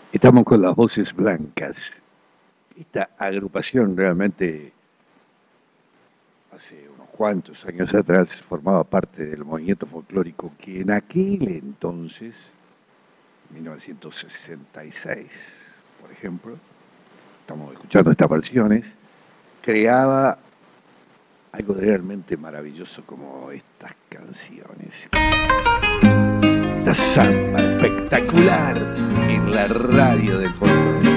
Estamos con las voces blancas. Esta agrupación realmente hace unos cuantos años atrás formaba parte del movimiento folclórico que en aquel entonces, 1966, por ejemplo, estamos escuchando estas versiones, creaba algo realmente maravilloso como estas canciones. Esta samba espectacular en la radio del folclore.